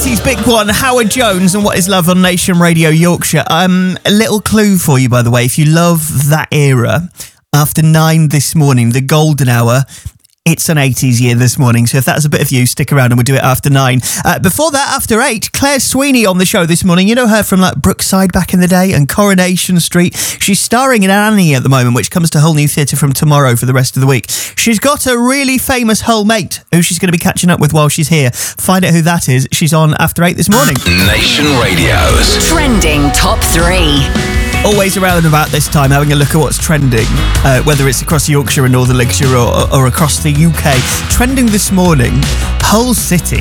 80s big one, Howard Jones and What Is Love on Nation Radio Yorkshire. A little clue for you, by the way, if you love that era, after 9 this morning, the golden hour, it's an 80s year this morning, so if that's a bit of you, stick around and we'll do it after 9. Before that, after 8, Claire Sweeney on the show this morning. You know her from like Brookside back in the day and Coronation Street. She's starring in Annie at the moment, which comes to Hull New Theatre from tomorrow for the rest of the week. She's got a really famous Hull mate who she's going to be catching up with while she's here. Find out who that is. She's on after 8 this morning. Nation Radio's Trending Top 3. Always around about this time, having a look at what's trending, whether it's across Yorkshire and Northern Lincolnshire or across the UK. Trending this morning, Hull City.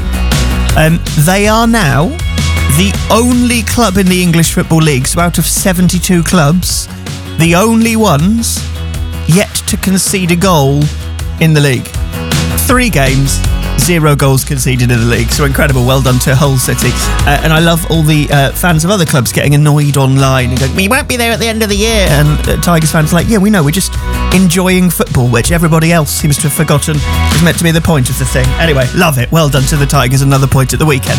They are now the only club in the English Football League, so out of 72 clubs, the only ones yet to concede a goal in the league. 3 games, 0 goals conceded in the league. So incredible. Well done to Hull City. And I love all the fans of other clubs getting annoyed online and going, we won't be there at the end of the year. And Tigers fans are like, yeah, we know. We're just enjoying football, which everybody else seems to have forgotten is meant to be the point of the thing. Anyway, love it. Well done to the Tigers. Another point at the weekend.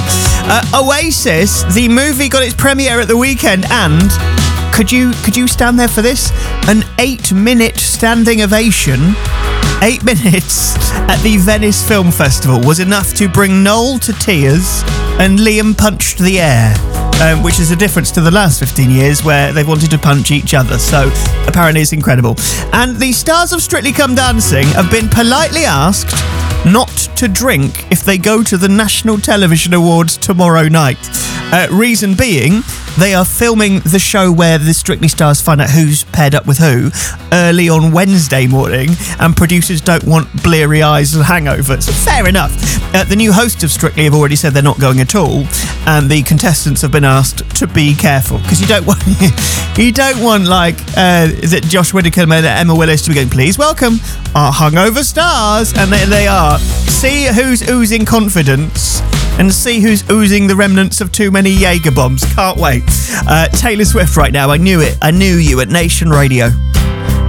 Oasis, the movie got its premiere at the weekend, and could you stand there for this? An 8-minute standing ovation. 8 minutes at the Venice Film Festival was enough to bring Noel to tears and Liam punched the air, which is a difference to the last 15 years where they wanted to punch each other. So apparently it's incredible. And the stars of Strictly Come Dancing have been politely asked not to drink if they go to the National Television Awards tomorrow night. Reason being, they are filming the show where the Strictly stars find out who's paired up with who early on Wednesday morning, and producers don't want bleary eyes and hangovers. Fair enough. The new hosts of Strictly have already said they're not going at all, and the contestants have been asked to be careful, because you don't want like that Josh Widdicombe and Emma Willis to be going, please welcome our hungover stars, and they are. See who's oozing confidence and see who's oozing the remnants of too many Jaeger bombs. Can't wait. Taylor Swift right now. I knew it. I knew you at Nation Radio.